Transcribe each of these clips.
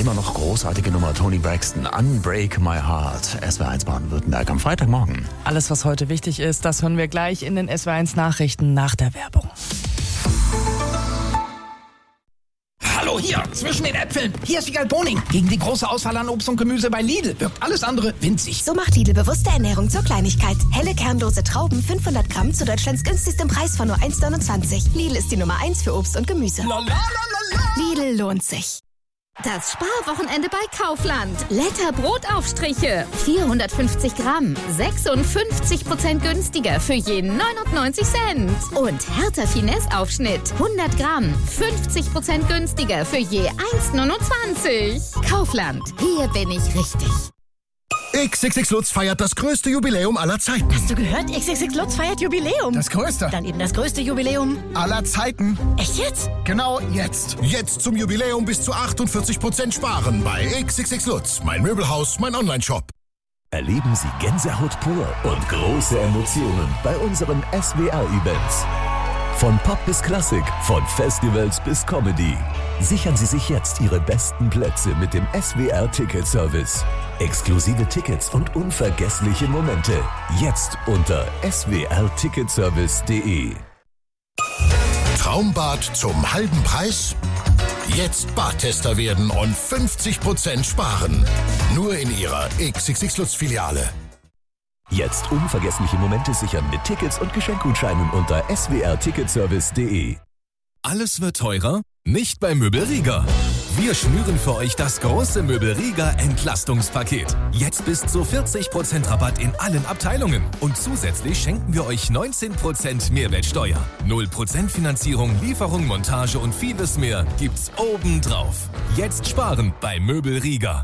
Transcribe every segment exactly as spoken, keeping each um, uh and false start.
Immer noch großartige Nummer, Toni Braxton, Unbreak My Heart, S W R eins Baden-Württemberg am Freitagmorgen. Alles, was heute wichtig ist, das hören wir gleich in den S W R eins Nachrichten nach der Werbung. Hallo hier, zwischen den Äpfeln. Hier ist Wiegald Boning. Gegen die große Auswahl an Obst und Gemüse bei Lidl wirkt alles andere winzig. So macht Lidl bewusste Ernährung zur Kleinigkeit. Helle kernlose Trauben, fünfhundert Gramm zu Deutschlands günstigstem Preis von nur eins Komma neunundzwanzig. Lidl ist die Nummer eins für Obst und Gemüse. La, la, la, la, la. Lidl lohnt sich. Das Sparwochenende bei Kaufland. Letter Brotaufstriche. vierhundertfünfzig Gramm. sechsundfünfzig Prozent günstiger für je neunundneunzig Cent. Und Hertha Finesse Aufschnitt. hundert Gramm. fünfzig Prozent günstiger für je eins Komma neunundzwanzig. Kaufland. Hier bin ich richtig. X X X Lutz feiert das größte Jubiläum aller Zeiten. Hast du gehört? X X X Lutz feiert Jubiläum. Das größte. Dann eben das größte Jubiläum aller Zeiten. Echt jetzt? Genau jetzt. Jetzt zum Jubiläum bis zu achtundvierzig Prozent sparen bei X X X Lutz. Mein Möbelhaus, mein Onlineshop. Erleben Sie Gänsehaut pur und große Emotionen bei unseren S W R-Events. Von Pop bis Klassik, von Festivals bis Comedy. Sichern Sie sich jetzt Ihre besten Plätze mit dem S W R-Ticket-Service. Exklusive Tickets und unvergessliche Momente. Jetzt unter s w r ticketservice punkt de. Traumbad zum halben Preis? Jetzt Badtester werden und fünfzig Prozent sparen. Nur in Ihrer X X X Lutz-Filiale. Jetzt unvergessliche Momente sichern mit Tickets und Geschenkgutscheinen unter s w r ticketservice punkt de. Alles wird teurer? Nicht bei Möbel Rieger. Wir schnüren für euch das große Möbel Rieger Entlastungspaket. Jetzt bis zu vierzig Prozent Rabatt in allen Abteilungen. Und zusätzlich schenken wir euch neunzehn Prozent Mehrwertsteuer. null Prozent Finanzierung, Lieferung, Montage und vieles mehr gibt's obendrauf. Jetzt sparen bei Möbel Rieger.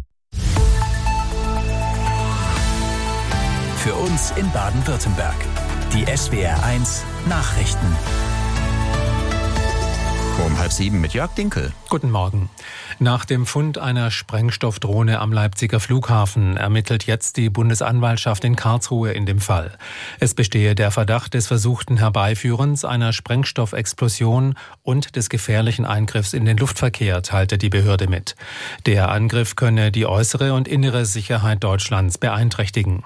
Für uns in Baden-Württemberg. Die S W R eins Nachrichten. Um halb sieben mit Jörg Dinkel. Guten Morgen. Nach dem Fund einer Sprengstoffdrohne am Leipziger Flughafen ermittelt jetzt die Bundesanwaltschaft in Karlsruhe in dem Fall. Es bestehe der Verdacht des versuchten Herbeiführens einer Sprengstoffexplosion und des gefährlichen Eingriffs in den Luftverkehr, teilte die Behörde mit. Der Angriff könne die äußere und innere Sicherheit Deutschlands beeinträchtigen.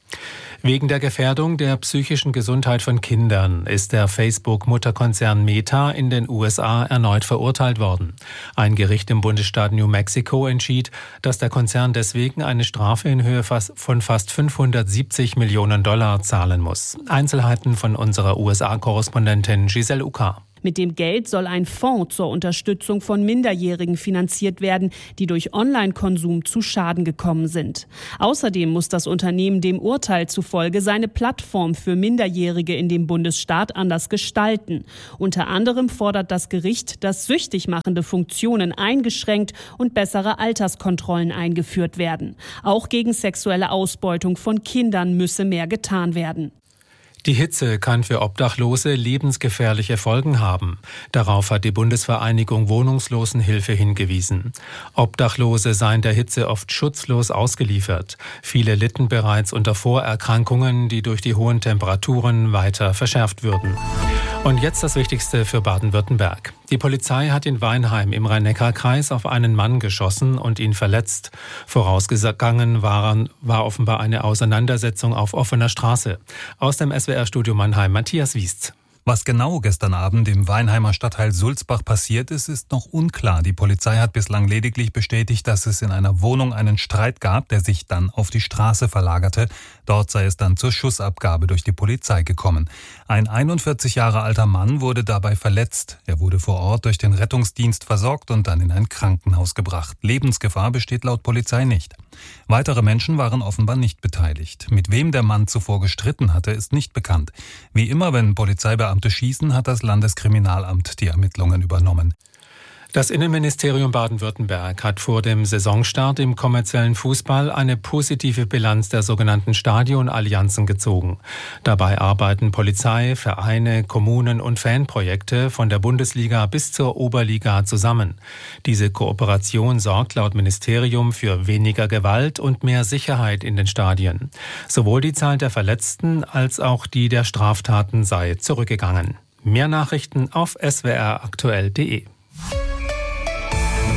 Wegen der Gefährdung der psychischen Gesundheit von Kindern ist der Facebook-Mutterkonzern Meta in den U S A erneut verurteilt worden. Ein Gericht im Bundesstaat New Mexico entschied, dass der Konzern deswegen eine Strafe in Höhe von fast fünfhundertsiebzig Millionen Dollar zahlen muss. Einzelheiten von unserer U S A-Korrespondentin Giselle Uka. Mit dem Geld soll ein Fonds zur Unterstützung von Minderjährigen finanziert werden, die durch Online-Konsum zu Schaden gekommen sind. Außerdem muss das Unternehmen dem Urteil zufolge seine Plattform für Minderjährige in dem Bundesstaat anders gestalten. Unter anderem fordert das Gericht, dass süchtig machende Funktionen eingeschränkt und bessere Alterskontrollen eingeführt werden. Auch gegen sexuelle Ausbeutung von Kindern müsse mehr getan werden. Die Hitze kann für Obdachlose lebensgefährliche Folgen haben. Darauf hat die Bundesvereinigung Wohnungslosenhilfe hingewiesen. Obdachlose seien der Hitze oft schutzlos ausgeliefert. Viele litten bereits unter Vorerkrankungen, die durch die hohen Temperaturen weiter verschärft würden. Und jetzt das Wichtigste für Baden-Württemberg. Die Polizei hat in Weinheim im Rhein-Neckar-Kreis auf einen Mann geschossen und ihn verletzt. Vorausgegangen waren, war offenbar eine Auseinandersetzung auf offener Straße. Aus dem S W R-Studio Mannheim, Matthias Wiest. Was genau gestern Abend im Weinheimer Stadtteil Sulzbach passiert ist, ist noch unklar. Die Polizei hat bislang lediglich bestätigt, dass es in einer Wohnung einen Streit gab, der sich dann auf die Straße verlagerte. Dort sei es dann zur Schussabgabe durch die Polizei gekommen. Ein einundvierzig Jahre alter Mann wurde dabei verletzt. Er wurde vor Ort durch den Rettungsdienst versorgt und dann in ein Krankenhaus gebracht. Lebensgefahr besteht laut Polizei nicht. Weitere Menschen waren offenbar nicht beteiligt. Mit wem der Mann zuvor gestritten hatte, ist nicht bekannt. Wie immer, wenn Polizeibeamte schießen, hat das Landeskriminalamt die Ermittlungen übernommen. Das Innenministerium Baden-Württemberg hat vor dem Saisonstart im kommerziellen Fußball eine positive Bilanz der sogenannten Stadionallianzen gezogen. Dabei arbeiten Polizei, Vereine, Kommunen und Fanprojekte von der Bundesliga bis zur Oberliga zusammen. Diese Kooperation sorgt laut Ministerium für weniger Gewalt und mehr Sicherheit in den Stadien. Sowohl die Zahl der Verletzten als auch die der Straftaten sei zurückgegangen. Mehr Nachrichten auf s w r aktuell punkt de.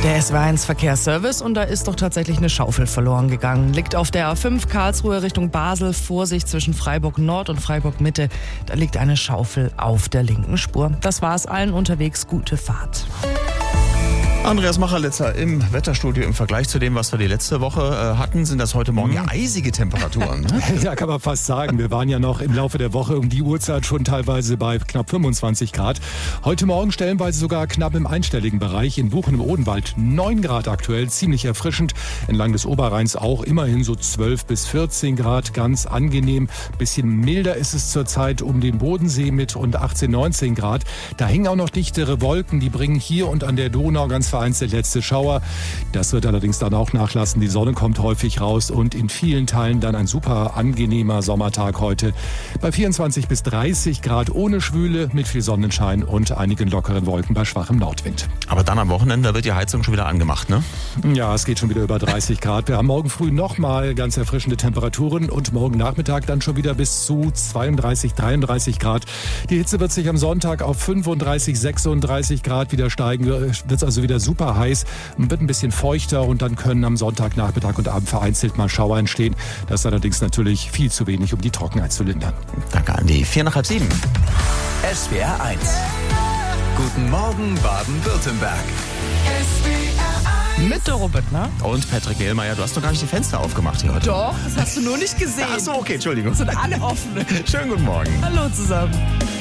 Der S W eins Verkehrsservice und da ist doch tatsächlich eine Schaufel verloren gegangen. Liegt auf der A fünf Karlsruhe Richtung Basel. Vorsicht zwischen Freiburg Nord und Freiburg Mitte. Da liegt eine Schaufel auf der linken Spur. Das war's, allen unterwegs gute Fahrt. Andreas Macherletzer im Wetterstudio. Im Vergleich zu dem, was wir die letzte Woche äh, hatten, sind das heute Morgen ja eisige Temperaturen. Ne? Ja, kann man fast sagen. Wir waren ja noch im Laufe der Woche um die Uhrzeit schon teilweise bei knapp fünfundzwanzig Grad. Heute Morgen stellenweise sogar knapp im einstelligen Bereich. In Buchen im Odenwald neun Grad aktuell, ziemlich erfrischend. Entlang des Oberrheins auch immerhin so zwölf bis vierzehn Grad, ganz angenehm. Bisschen milder ist es zurzeit um den Bodensee mit rund achtzehn, neunzehn Grad. Da hängen auch noch dichtere Wolken, die bringen hier und an der Donau ganz vereinzelt letzte Schauer. Das wird allerdings dann auch nachlassen. Die Sonne kommt häufig raus und in vielen Teilen dann ein super angenehmer Sommertag heute. Bei vierundzwanzig bis dreißig Grad ohne Schwüle, mit viel Sonnenschein und einigen lockeren Wolken bei schwachem Nordwind. Aber dann am Wochenende wird die Heizung schon wieder angemacht, ne? Ja, es geht schon wieder über dreißig Grad. Wir haben morgen früh nochmal ganz erfrischende Temperaturen und morgen Nachmittag dann schon wieder bis zu zweiunddreißig, dreiunddreißig Grad. Die Hitze wird sich am Sonntag auf fünfunddreißig, sechsunddreißig Grad wieder steigen. Wird es also wieder super heiß, wird ein bisschen feuchter und dann können am Sonntagnachmittag und Abend vereinzelt mal Schauer entstehen. Das ist allerdings natürlich viel zu wenig, um die Trockenheit zu lindern. Danke, Andi. Vier nach halb sieben. S W R eins. Guten Morgen, Baden-Württemberg. Mit der Robert, ne? Und Patrick Gehlmeier, du hast doch gar nicht die Fenster aufgemacht hier heute. Doch, das hast du nur nicht gesehen. Ach so, okay, Entschuldigung. Sind alle offen. Schönen guten Morgen. Hallo zusammen.